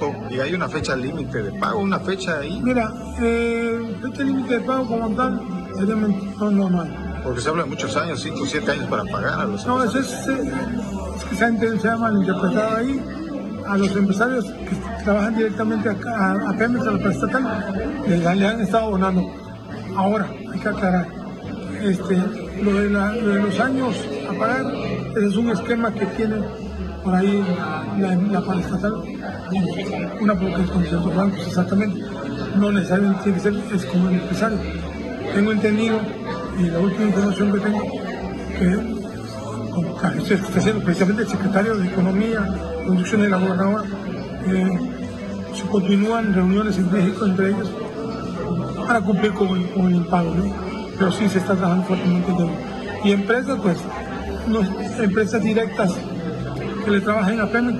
plazo y hay una fecha límite de pago, una fecha ahí. Mira, fecha límite de pago como tal, obviamente no es normal. Porque se habla de muchos años, 5 o 7 años para pagar a los No, empresarios. es que se ha malinterpretado ahí. A los empresarios que trabajan directamente a Pemex, a la empresa estatal, le han estado abonando. Ahora, hay que aclarar, lo de los años a pagar, ese es un esquema que tiene por ahí la paraestatal, una porque con ciertos bancos, exactamente, no necesariamente tiene que ser, es como el empresario. Tengo entendido, y la última información que tengo, que está haciendo precisamente el secretario de Economía, Conducción de la Gobernadora, se continúan reuniones en México entre ellos para cumplir con el impago, ¿no? Pero sí se está trabajando fuertemente en ello. Y empresas, pues, empresas directas que le trabajan a Pemex,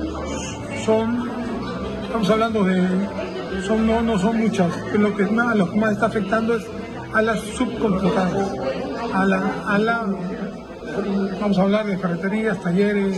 estamos hablando no son muchas, pero lo que más está afectando es a las subcontratadas, vamos a hablar de ferreterías, talleres,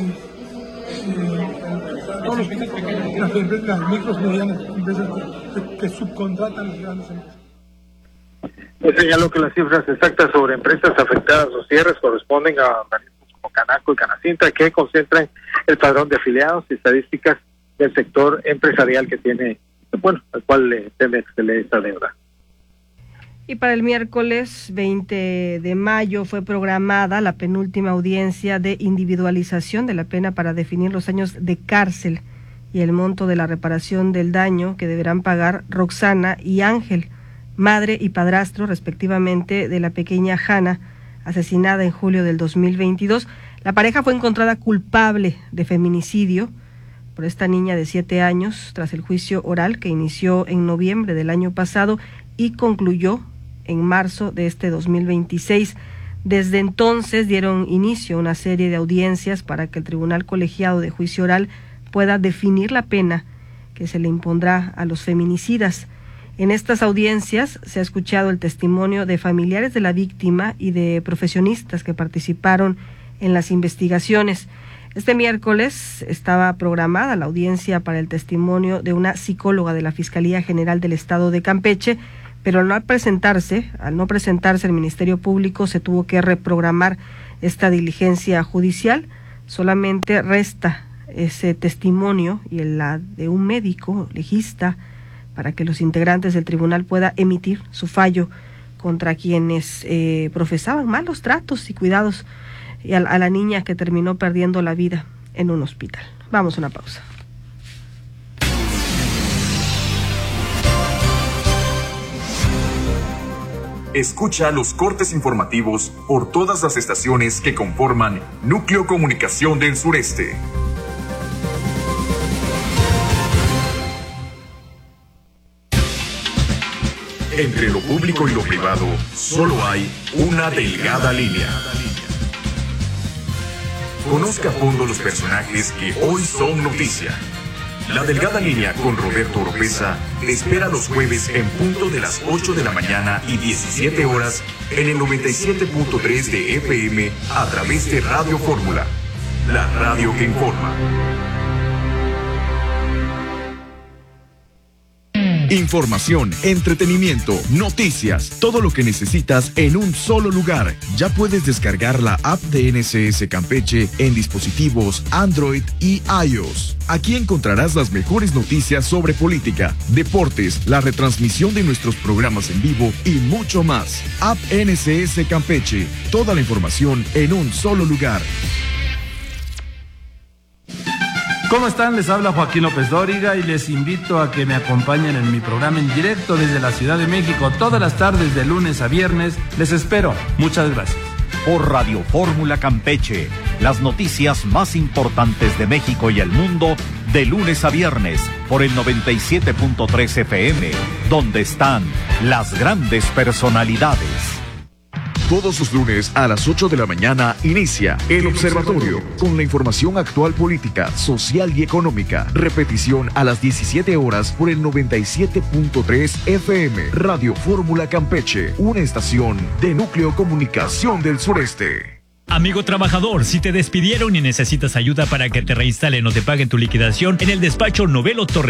todas las micros y medianas empresas que subcontratan las grandes empresas. Señaló que las cifras exactas sobre empresas afectadas o cierres corresponden a organismos como Canaco y Canacintra, que concentran el padrón de afiliados y estadísticas del sector empresarial que tiene, al cual Pemex le esta deuda. Y para el miércoles 20 de mayo fue programada la penúltima audiencia de individualización de la pena para definir los años de cárcel y el monto de la reparación del daño que deberán pagar Roxana y Ángel, madre y padrastro respectivamente de la pequeña Hanna, asesinada en julio del 2022. La pareja fue encontrada culpable de feminicidio por esta niña de 7 años tras el juicio oral que inició en noviembre del año pasado y concluyó en marzo de este 2026. Desde entonces dieron inicio a una serie de audiencias para que el Tribunal Colegiado de Juicio Oral pueda definir la pena que se le impondrá a los feminicidas. En estas audiencias se ha escuchado el testimonio de familiares de la víctima y de profesionistas que participaron en las investigaciones. Este miércoles estaba programada la audiencia para el testimonio de una psicóloga de la Fiscalía General del Estado de Campeche, pero al no presentarse el Ministerio Público se tuvo que reprogramar esta diligencia judicial. Solamente resta ese testimonio y la de un médico legista para que los integrantes del tribunal puedan emitir su fallo contra quienes profesaban malos tratos y cuidados y a la niña que terminó perdiendo la vida en un hospital. Vamos a una pausa. Escucha los cortes informativos por todas las estaciones que conforman Núcleo Comunicación del Sureste. Entre lo público y lo privado, solo hay una delgada línea. Conozca a fondo los personajes que hoy son noticia. La delgada línea con Roberto Oropeza te espera los jueves en punto de las 8 de la mañana y 17 horas en el 97.3 de FM a través de Radio Fórmula, la radio que informa. Información, entretenimiento, noticias, todo lo que necesitas en un solo lugar. Ya puedes descargar la app de NSS Campeche en dispositivos Android y iOS. Aquí encontrarás las mejores noticias sobre política, deportes, la retransmisión de nuestros programas en vivo y mucho más. App NSS Campeche, toda la información en un solo lugar. ¿Cómo están? Les habla Joaquín López Dóriga y les invito a que me acompañen en mi programa en directo desde la Ciudad de México todas las tardes de lunes a viernes. Les espero. Muchas gracias. Por Radio Fórmula Campeche, las noticias más importantes de México y el mundo de lunes a viernes por el 97.3 FM, donde están las grandes personalidades. Todos los lunes a las 8 de la mañana inicia El Observatorio con la información actual política, social y económica. Repetición a las 17 horas por el 97.3 FM. Radio Fórmula Campeche, una estación de Núcleo Comunicación del Sureste. Amigo trabajador, si te despidieron y necesitas ayuda para que te reinstalen o te paguen tu liquidación, en el despacho Novelo Torres